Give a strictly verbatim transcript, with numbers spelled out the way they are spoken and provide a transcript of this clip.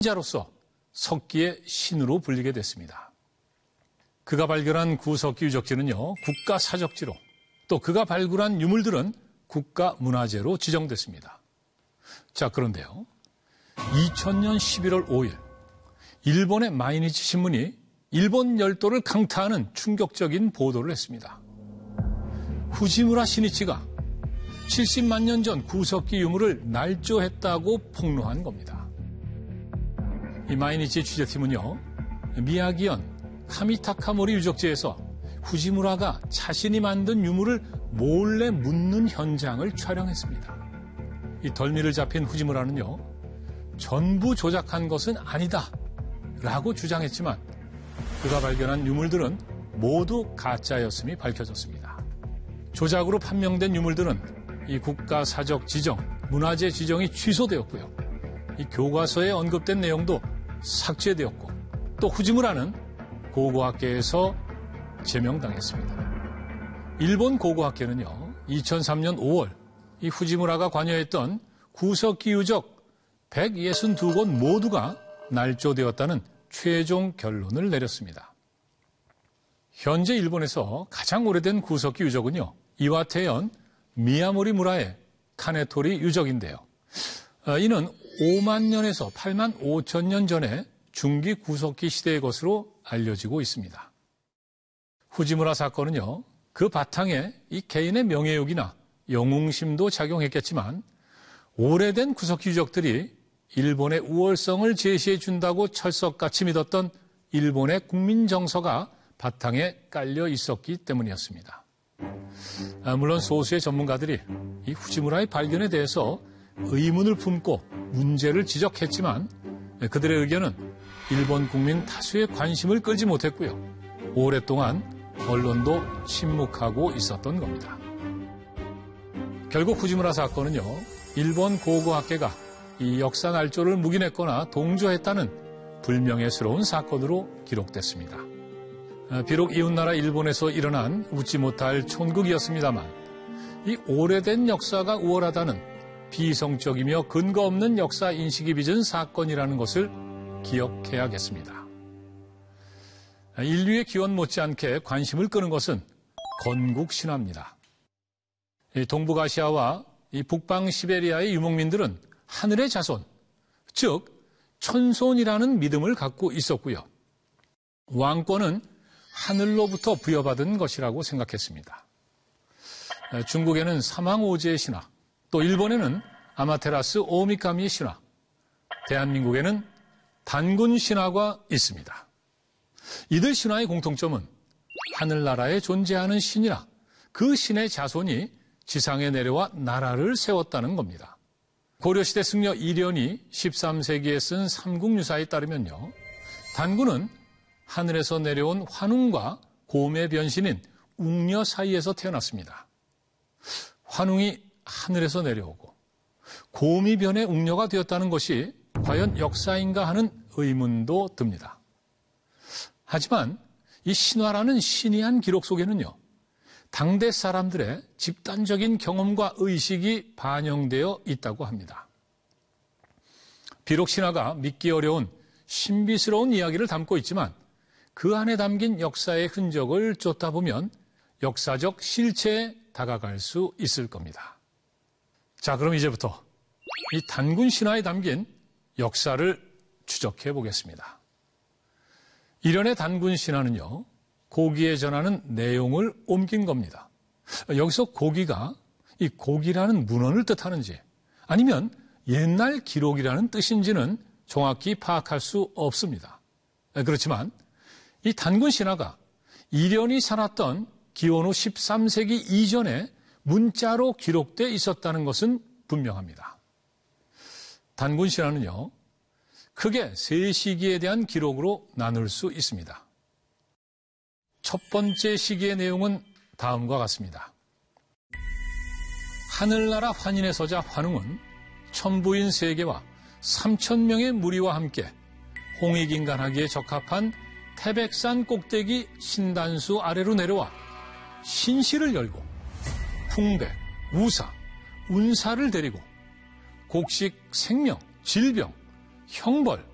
자로서 석기의 신으로 불리게 됐습니다. 그가 발견한 구석기 유적지는요, 국가사적지로, 또 그가 발굴한 유물들은 국가문화재로 지정됐습니다. 자, 그런데요, 이천 년 십일월 오일 일본의 마이니치 신문이 일본 열도를 강타하는 충격적인 보도를 했습니다. 후지무라 시니치가 칠십만 년 전 구석기 유물을 날조했다고 폭로한 겁니다. 이 마이니치 취재팀은요, 미야기현 카미타카모리 유적지에서 후지무라가 자신이 만든 유물을 몰래 묻는 현장을 촬영했습니다. 이 덜미를 잡힌 후지무라는요, 전부 조작한 것은 아니다 라고 주장했지만 그가 발견한 유물들은 모두 가짜였음이 밝혀졌습니다. 조작으로 판명된 유물들은 이 국가사적 지정, 문화재 지정이 취소되었고요. 이 교과서에 언급된 내용도 삭제되었고, 또 후지무라는 고고학계에서 제명당했습니다. 일본 고고학계는요, 이천삼 년 오월 이 후지무라가 관여했던 구석기 유적 백육십이 곳 모두가 날조되었다는 최종 결론을 내렸습니다. 현재 일본에서 가장 오래된 구석기 유적은요, 이와테현 미야모리 무라의 카네토리 유적인데요. 이는 오만 년에서 팔만 오천 년 전에 중기 구석기 시대의 것으로 알려지고 있습니다. 후지무라 사건은요, 그 바탕에 이 개인의 명예욕이나 영웅심도 작용했겠지만 오래된 구석기 유적들이 일본의 우월성을 제시해 준다고 철석같이 믿었던 일본의 국민 정서가 바탕에 깔려 있었기 때문이었습니다. 물론 소수의 전문가들이 이 후지무라의 발견에 대해서 의문을 품고 문제를 지적했지만 그들의 의견은 일본 국민 다수의 관심을 끌지 못했고요. 오랫동안 언론도 침묵하고 있었던 겁니다. 결국 후지무라 사건은요, 일본 고고학계가 이 역사 날조를 묵인했거나 동조했다는 불명예스러운 사건으로 기록됐습니다. 비록 이웃나라 일본에서 일어난 웃지 못할 촌극이었습니다만 이 오래된 역사가 우월하다는 비성적이며 근거 없는 역사 인식이 빚은 사건이라는 것을 기억해야겠습니다. 인류의 기원 못지않게 관심을 끄는 것은 건국 신화입니다. 동북아시아와 이 북방 시베리아의 유목민들은 하늘의 자손, 즉 천손이라는 믿음을 갖고 있었고요. 왕권은 하늘로부터 부여받은 것이라고 생각했습니다. 중국에는 사망오제의 신화, 또 일본에는 아마테라스 오미카미의 신화, 대한민국에는 단군 신화가 있습니다. 이들 신화의 공통점은 하늘나라에 존재하는 신이나 그 신의 자손이 지상에 내려와 나라를 세웠다는 겁니다. 고려시대 승려 이련이 십삼 세기에 쓴 삼국유사에 따르면요, 단군은 하늘에서 내려온 환웅과 곰의 변신인 웅녀 사이에서 태어났습니다. 환웅이 하늘에서 내려오고 곰이 변해 웅녀가 되었다는 것이 과연 역사인가 하는 의문도 듭니다. 하지만 이 신화라는 신이한 기록 속에는요, 당대 사람들의 집단적인 경험과 의식이 반영되어 있다고 합니다. 비록 신화가 믿기 어려운 신비스러운 이야기를 담고 있지만 그 안에 담긴 역사의 흔적을 쫓다 보면 역사적 실체에 다가갈 수 있을 겁니다. 자, 그럼 이제부터 이 단군 신화에 담긴 역사를 추적해 보겠습니다. 이련의 단군 신화는요, 고기에 전하는 내용을 옮긴 겁니다. 여기서 고기가 이 고기라는 문헌을 뜻하는지 아니면 옛날 기록이라는 뜻인지는 정확히 파악할 수 없습니다. 그렇지만 이 단군 신화가 이련이 살았던 기원후 십삼 세기 이전에 문자로 기록되어 있었다는 것은 분명합니다. 단군 신화는요, 크게 세 시기에 대한 기록으로 나눌 수 있습니다. 첫 번째 시기의 내용은 다음과 같습니다. 하늘나라 환인의 서자 환웅은 천부인 세계와 삼천 명의 무리와 함께 홍익인간하기에 적합한 태백산 꼭대기 신단수 아래로 내려와 신시를 열고 풍배, 우사, 운사를 데리고 곡식, 생명, 질병, 형벌,